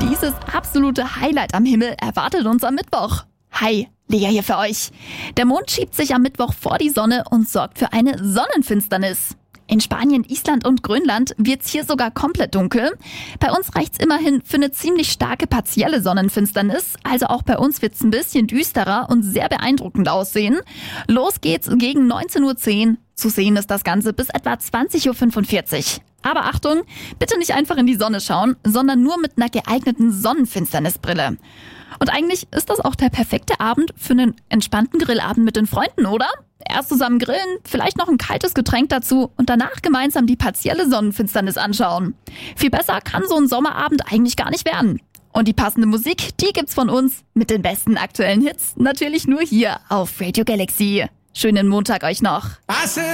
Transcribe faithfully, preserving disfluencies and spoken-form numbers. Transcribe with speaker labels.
Speaker 1: Dieses absolute Highlight am Himmel erwartet uns am Mittwoch. Hi, Lea hier für euch. Der Mond schiebt sich am Mittwoch vor die Sonne und sorgt für eine Sonnenfinsternis. In Spanien, Island und Grönland wird's hier sogar komplett dunkel. Bei uns reicht's immerhin für eine ziemlich starke partielle Sonnenfinsternis. Also auch bei uns wird's ein bisschen düsterer und sehr beeindruckend aussehen. Los geht's gegen neunzehn Uhr zehn. Zu sehen ist das Ganze bis etwa zwanzig Uhr fünfundvierzig. Aber Achtung, bitte nicht einfach in die Sonne schauen, sondern nur mit einer geeigneten Sonnenfinsternisbrille. Und eigentlich ist das auch der perfekte Abend für einen entspannten Grillabend mit den Freunden, oder? Erst zusammen grillen, vielleicht noch ein kaltes Getränk dazu und danach gemeinsam die partielle Sonnenfinsternis anschauen. Viel besser kann so ein Sommerabend eigentlich gar nicht werden. Und die passende Musik, die gibt's von uns mit den besten aktuellen Hits natürlich nur hier auf Radio Galaxy. Schönen Montag euch noch.